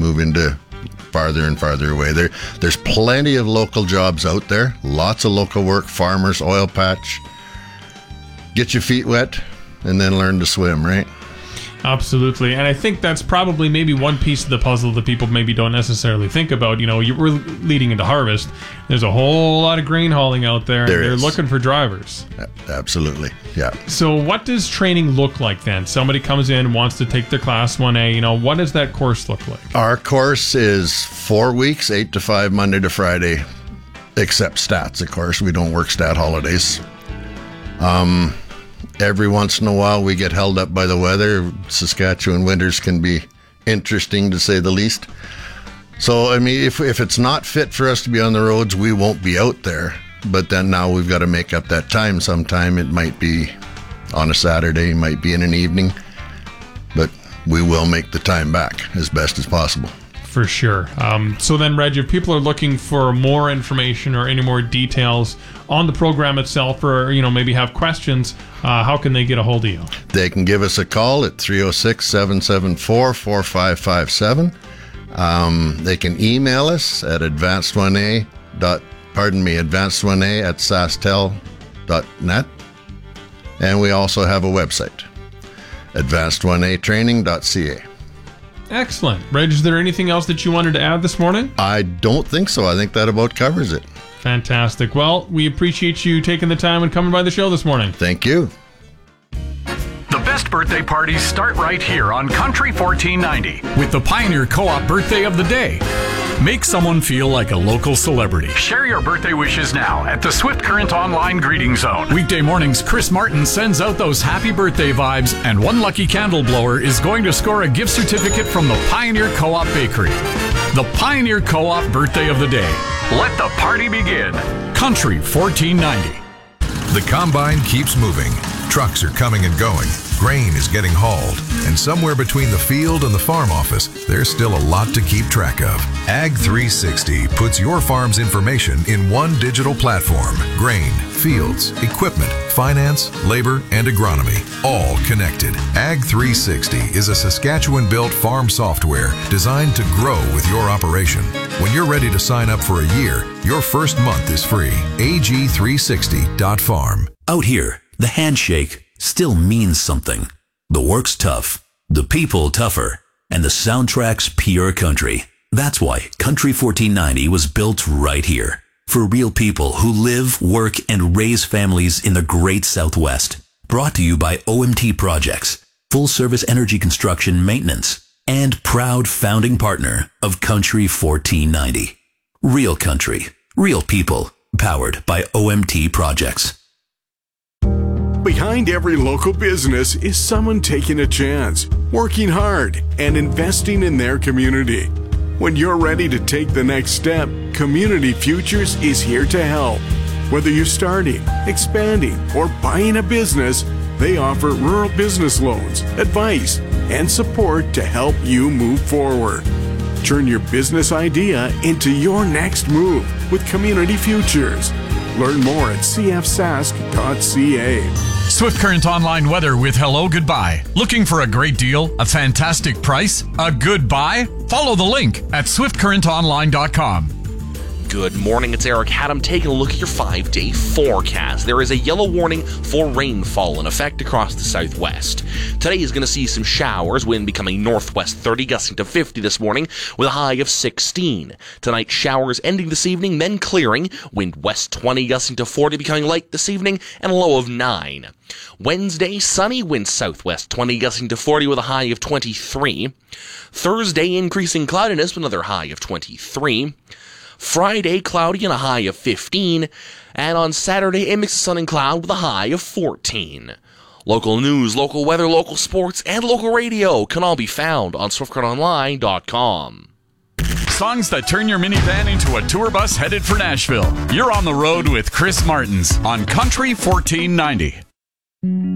moving to farther and farther away. There's plenty of local jobs out there, lots of local work, farmers, oil patch. Get your feet wet and then learn to swim, right? Absolutely. And I think that's probably maybe one piece of the puzzle that people maybe don't necessarily think about. You know, we're leading into harvest. There's a whole lot of grain hauling out there. And they're looking for drivers. Absolutely. Yeah. So what does training look like then? Somebody comes in, wants to take their Class 1A. You know, what does that course look like? Our course is 4 weeks, 8 to 5, Monday to Friday, except stats, of course. We don't work stat holidays. Every once in a while, we get held up by the weather. Saskatchewan winters can be interesting, to say the least. So, I mean, if it's not fit for us to be on the roads, we won't be out there. But then now we've got to make up that time sometime. It might be on a Saturday, might be in an evening. But we will make the time back as best as possible. For sure. So then, Reg, if people are looking for more information or any more details on the program itself, or maybe have questions, how can they get a hold of you? They can give us a call at 306-774-4557. They can email us at advanced1a@sastel.net. And we also have a website, advanced1atraining.ca. Excellent. Reg, is there anything else that you wanted to add this morning? I don't think so. I think that about covers it. Fantastic. Well, we appreciate you taking the time and coming by the show this morning. Thank you. The best birthday parties start right here on Country 1490 with the Pioneer Co-op Birthday of the Day. Make someone feel like a local celebrity. Share your birthday wishes now at the Swift Current Online Greeting Zone. Weekday mornings, Chris Martin sends out those happy birthday vibes, and one lucky candle blower is going to score a gift certificate from the Pioneer Co-op Bakery. The Pioneer Co-op Birthday of the Day. Let the party begin. Country 1490. The combine keeps moving. Trucks are coming and going. Grain is getting hauled. And somewhere between the field and the farm office, there's still a lot to keep track of. Ag 360 puts your farm's information in one digital platform. Grain, fields, equipment, finance, labor, and agronomy, all connected. Ag 360 is a Saskatchewan-built farm software designed to grow with your operation. When you're ready to sign up for a year, your first month is free. ag360.farm. Out here, the handshake still means something. The work's tough, the people tougher, and the soundtrack's pure country. That's why Country 1490 was built right here. For real people who live, work, and raise families in the great Southwest. Brought to you by OMT Projects, full service energy construction maintenance, and proud founding partner of Country 1490. Real country, real people, powered by OMT Projects. Behind every local business is someone taking a chance, working hard, and investing in their community. When you're ready to take the next step, Community Futures is here to help. Whether you're starting, expanding, or buying a business, they offer rural business loans, advice, and support to help you move forward. Turn your business idea into your next move with Community Futures. Learn more at cfsask.ca. Swift Current Online weather with Hello Goodbye. Looking for a great deal? A fantastic price? A good buy? Follow the link at swiftcurrentonline.com. Good morning, it's Eric Haddam taking a look at your 5-day forecast. There is a yellow warning for rainfall in effect across the southwest. Today is going to see some showers, wind becoming northwest 30, gusting to 50 this morning with a high of 16. Tonight, showers ending this evening, then clearing, wind west 20, gusting to 40, becoming light this evening, and a low of 9. Wednesday, sunny, wind southwest 20, gusting to 40 with a high of 23. Thursday, increasing cloudiness with another high of 23. Friday, cloudy and a high of 15. And on Saturday, a mix of sun and cloud with a high of 14. Local news, local weather, local sports, and local radio can all be found on SwiftCurrentOnline.com. Songs that turn your minivan into a tour bus headed for Nashville. You're on the road with Chris Martins on Country 1490.